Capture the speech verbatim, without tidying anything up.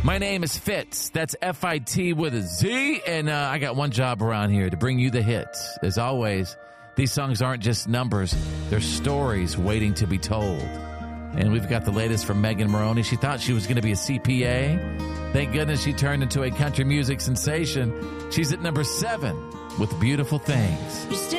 My name is Fitz. That's F I T with a Z. And uh, I got one job around here to bring you the hits. As always, these songs aren't just numbers. They're stories waiting to be told. And we've got the latest from Megan Moroney. She thought she was going to be a C P A. Thank goodness she turned into a country music sensation. She's at number seven with Beautiful Things. You're still